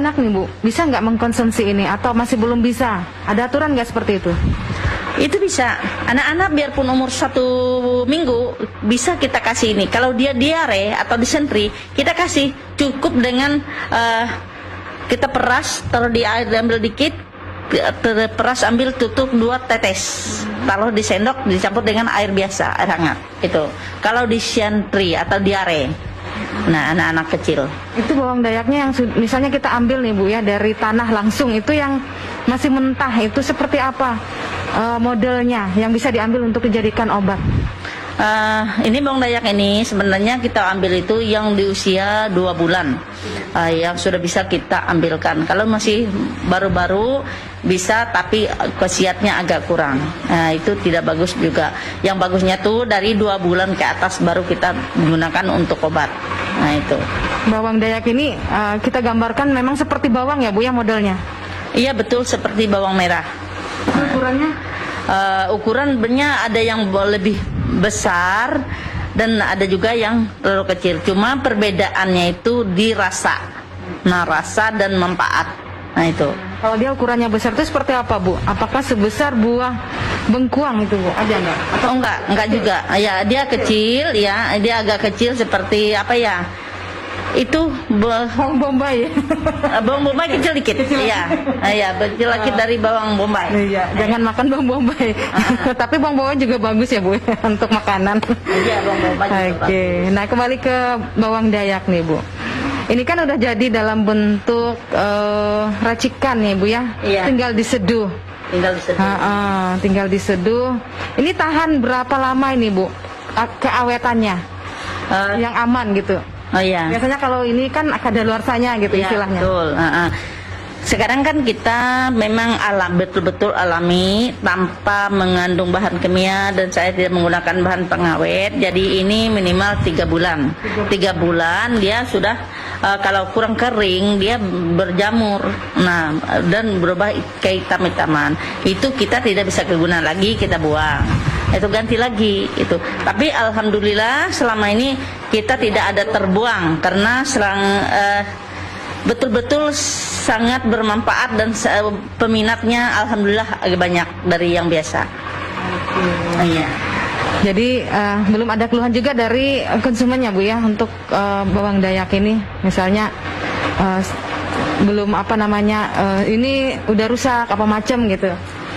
anak-anak nih Bu, bisa nggak mengkonsumsi ini atau masih belum bisa? Ada aturan nggak seperti itu? Itu bisa. Anak-anak biarpun umur 1 minggu bisa kita kasih ini. Kalau dia diare atau disentri, kita kasih cukup dengan kita peras, taruh di air, ambil dikit, peras, ambil tutup 2 tetes, taruh di sendok, dicampur dengan air biasa, air hangat. Itu. Kalau disentri atau diare, nah anak-anak kecil. Itu bawang dayaknya yang misalnya kita ambil nih Bu ya dari tanah langsung, itu yang masih mentah itu seperti apa modelnya yang bisa diambil untuk dijadikan obat? Ini bawang dayak ini sebenarnya kita ambil itu yang di usia 2 bulan, yang sudah bisa kita ambilkan. Kalau masih baru-baru bisa, tapi khasiatnya agak kurang. Itu tidak bagus juga. Yang bagusnya tuh dari 2 bulan ke atas baru kita gunakan untuk obat. Nah itu. Bawang dayak ini kita gambarkan memang seperti bawang ya Bu ya modelnya? Iya betul, seperti bawang merah. Ukurannya? Ukurannya ada yang lebih besar dan ada juga yang terlalu kecil. Cuma perbedaannya itu di rasa. Nah, rasa dan manfaat. Nah, itu. Kalau dia ukurannya besar itu seperti apa Bu? Apakah sebesar buah bengkuang itu Bu? Ada nggak? Atau enggak juga. Ya, dia kecil ya, dia agak kecil seperti apa ya? Itu bawang bombay. Bawang bombay kecil dikit. Iya. Iya, kecil dikit dari bawang bombay. Iya, jangan makan bawang bombay. Tapi bawang bombay juga bagus ya Bu untuk makanan. Iya, bawang bombay juga bagus. Oke. Nah, kembali ke bawang dayak nih Bu. Ini kan udah jadi dalam bentuk racikan nih Bu ya. Iya. Tinggal diseduh. Tinggal diseduh. Ini tahan berapa lama ini Bu? Keawetannya yang aman gitu. Oh iya. Biasanya kalau ini kan kadaluarsanya gitu Ya, istilahnya. Betul. Sekarang kan kita memang betul-betul alami tanpa mengandung bahan kimia, dan saya tidak menggunakan bahan pengawet. Jadi ini minimal 3 bulan. 3 bulan dia sudah kalau kurang kering dia berjamur. Nah, dan berubah ke hitam-hitaman. Itu kita tidak bisa kegunaan lagi, kita buang. Itu ganti lagi itu. Tapi alhamdulillah selama ini kita tidak ada terbuang karena betul-betul sangat bermanfaat dan peminatnya alhamdulillah agak banyak dari yang biasa. Iya. Jadi belum ada keluhan juga dari konsumennya Bu ya untuk bawang dayak ini, misalnya belum ini udah rusak apa macam gitu.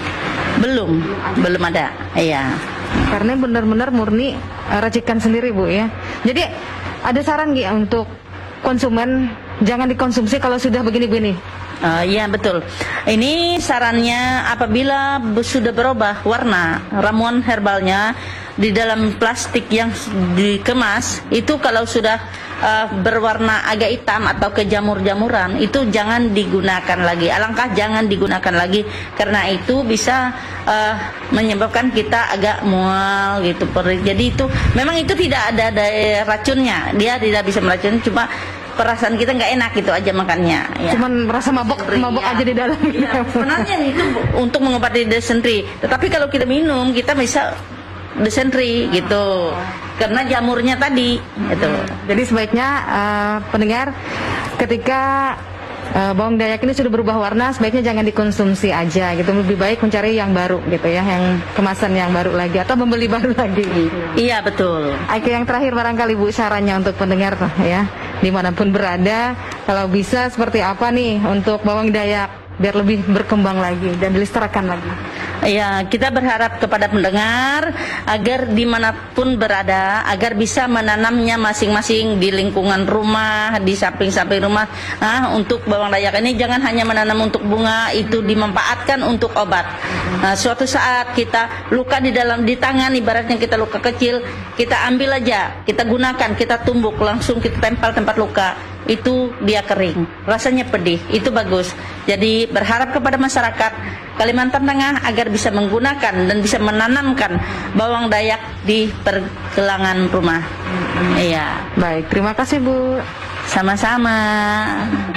Belum ada. Iya. Karena benar-benar murni racikan sendiri Bu ya. Jadi ada saran nggak untuk konsumen jangan dikonsumsi kalau sudah begini-begini? Iya betul. Ini sarannya apabila sudah berubah warna ramuan herbalnya di dalam plastik yang dikemas, itu kalau sudah berwarna agak hitam atau kejamur-jamuran, itu jangan digunakan lagi. Alangkah jangan digunakan lagi karena itu bisa menyebabkan kita agak mual gitu, perih. Jadi itu memang itu tidak ada racunnya, dia tidak bisa meracun, cuma perasaan kita nggak enak gitu aja makannya. Ya. Cuman merasa mabok aja di dalam. Ya, sebenarnya itu untuk mengobati disentri. Tetapi kalau kita minum kita bisa disentri gitu, karena jamurnya tadi. Gitu. Jadi sebaiknya pendengar ketika bawang dayak ini sudah berubah warna, sebaiknya jangan dikonsumsi aja gitu. Lebih baik mencari yang baru gitu ya, yang kemasan yang baru lagi atau membeli baru lagi. Iya betul. Oke, yang terakhir barangkali Bu sarannya untuk pendengar ya, dimanapun berada, kalau bisa seperti apa nih untuk bawang dayak biar lebih berkembang lagi dan dilestarikan lagi. Ya, kita berharap kepada pendengar agar dimanapun berada, agar bisa menanamnya masing-masing di lingkungan rumah, di samping-samping rumah. Untuk bawang dayak ini jangan hanya menanam untuk bunga, itu dimanfaatkan untuk obat. Suatu saat kita luka di tangan, ibaratnya kita luka kecil, kita ambil aja, kita gunakan, kita tumbuk, langsung kita tempel tempat luka. Itu dia kering, rasanya pedih, itu bagus. Jadi berharap kepada masyarakat Kalimantan Tengah agar bisa menggunakan dan bisa menanamkan bawang dayak di pergelangan rumah. Iya. Baik, terima kasih Bu. Sama-sama.